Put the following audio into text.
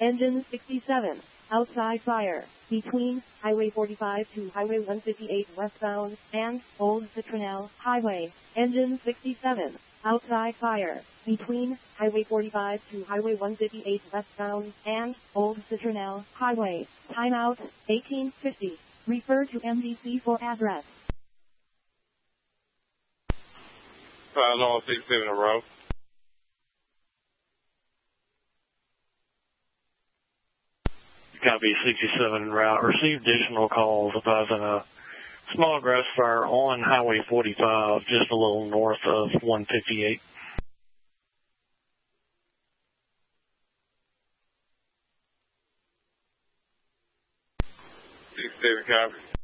Engine 67. Outside fire. Between Highway 45 to Highway 158 westbound and Old Citronelle Highway. Engine 67. Outside fire. Between Highway 45 to Highway 158 westbound and Old Citronelle Highway. Timeout 1850. Refer to MDC for address. 567 in a row. Copy 67 en route. Received additional calls advising a small grass fire on Highway 45, just a little north of 158. 67 copy.